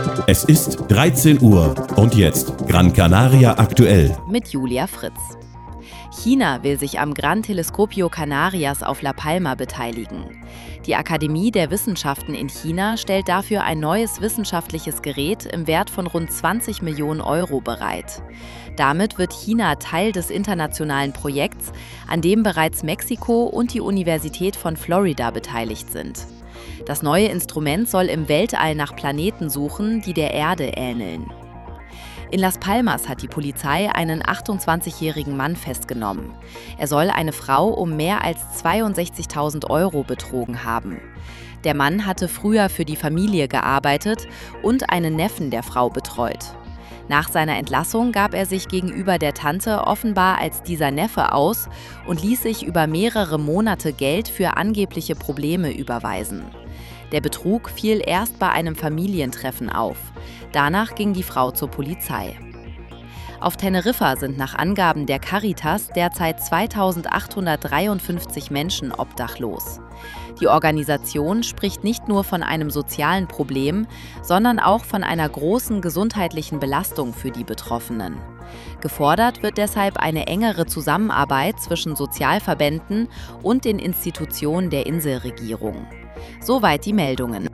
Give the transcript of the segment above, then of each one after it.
Es ist 13 Uhr und jetzt Gran Canaria aktuell. Mit Julia Fritz. China will sich am Gran Telescopio Canarias auf La Palma beteiligen. Die Akademie der Wissenschaften in China stellt dafür ein neues wissenschaftliches Gerät im Wert von rund 20 Millionen Euro bereit. Damit wird China Teil des internationalen Projekts, an dem bereits Mexiko und die Universität von Florida beteiligt sind. Das neue Instrument soll im Weltall nach Planeten suchen, die der Erde ähneln. In Las Palmas hat die Polizei einen 28-jährigen Mann festgenommen. Er soll eine Frau um mehr als 62.000 Euro betrogen haben. Der Mann hatte früher für die Familie gearbeitet und einen Neffen der Frau betreut. Nach seiner Entlassung gab er sich gegenüber der Tante offenbar als dieser Neffe aus und ließ sich über mehrere Monate Geld für angebliche Probleme überweisen. Der Betrug fiel erst bei einem Familientreffen auf. Danach ging die Frau zur Polizei. Auf Teneriffa sind nach Angaben der Caritas derzeit 2.853 Menschen obdachlos. Die Organisation spricht nicht nur von einem sozialen Problem, sondern auch von einer großen gesundheitlichen Belastung für die Betroffenen. Gefordert wird deshalb eine engere Zusammenarbeit zwischen Sozialverbänden und den Institutionen der Inselregierung. Soweit die Meldungen.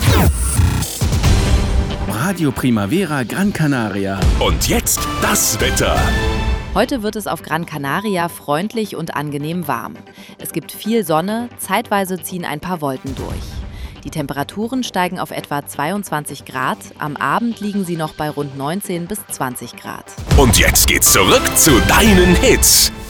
Radio Primavera Gran Canaria. Und jetzt das Wetter. Heute wird es auf Gran Canaria freundlich und angenehm warm. Es gibt viel Sonne, zeitweise ziehen ein paar Wolken durch. Die Temperaturen steigen auf etwa 22 Grad, am Abend liegen sie noch bei rund 19 bis 20 Grad. Und jetzt geht's zurück zu deinen Hits.